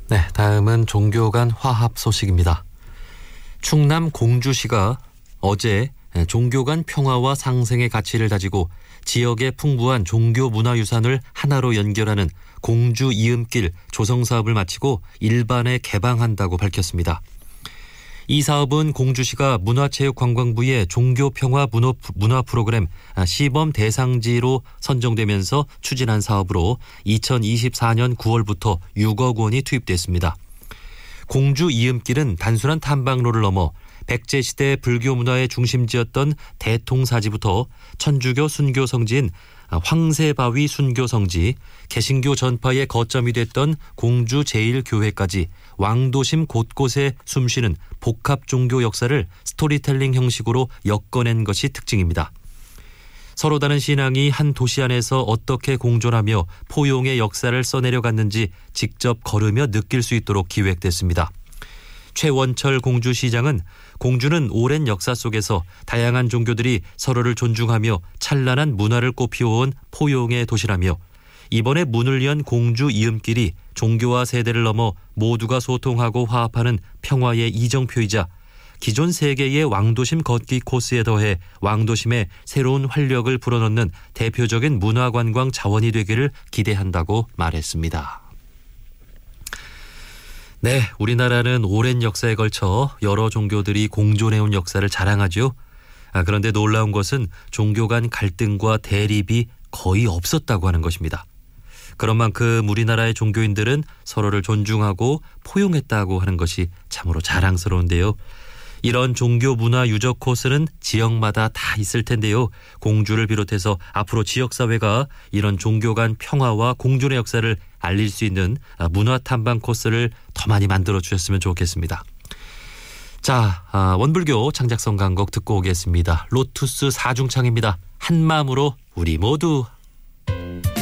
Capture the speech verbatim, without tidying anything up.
네, 다음은 종교 간 화합 소식입니다. 충남 공주시가 어제 종교 간 평화와 상생의 가치를 다지고 지역의 풍부한 종교 문화유산을 하나로 연결하는 공주 이음길 조성 사업을 마치고 일반에 개방한다고 밝혔습니다. 이 사업은 공주시가 문화체육관광부의 종교평화 문화 프로그램 시범 대상지로 선정되면서 추진한 사업으로 이천이십사 년 구월부터 육억 원이 투입됐습니다. 공주 이음길은 단순한 탐방로를 넘어 백제시대 불교 문화의 중심지였던 대통사지부터 천주교 순교 성지인 황새바위 순교 성지, 개신교 전파의 거점이 됐던 공주 제일교회까지 왕도심 곳곳에 숨쉬는 복합 종교 역사를 스토리텔링 형식으로 엮어낸 것이 특징입니다. 서로 다른 신앙이 한 도시 안에서 어떻게 공존하며 포용의 역사를 써내려갔는지 직접 걸으며 느낄 수 있도록 기획됐습니다. 최원철 공주시장은 공주는 오랜 역사 속에서 다양한 종교들이 서로를 존중하며 찬란한 문화를 꽃피워온 포용의 도시라며 이번에 문을 연 공주 이음길이 종교와 세대를 넘어 모두가 소통하고 화합하는 평화의 이정표이자 기존 세 개의 왕도심 걷기 코스에 더해 왕도심에 새로운 활력을 불어넣는 대표적인 문화관광 자원이 되기를 기대한다고 말했습니다. 네, 우리나라는 오랜 역사에 걸쳐 여러 종교들이 공존해온 역사를 자랑하죠. 아, 그런데 놀라운 것은 종교 간 갈등과 대립이 거의 없었다고 하는 것입니다. 그런 만큼 우리나라의 종교인들은 서로를 존중하고 포용했다고 하는 것이 참으로 자랑스러운데요. 이런 종교 문화 유적 코스는 지역마다 다 있을 텐데요. 공주를 비롯해서 앞으로 지역사회가 이런 종교 간 평화와 공존의 역사를 알릴 수 있는 문화 탐방 코스를 더 많이 만들어 주셨으면 좋겠습니다. 자, 원불교 창작성 강곡 듣고 오겠습니다. 로투스 사중창입니다. 한마음으로 우리 모두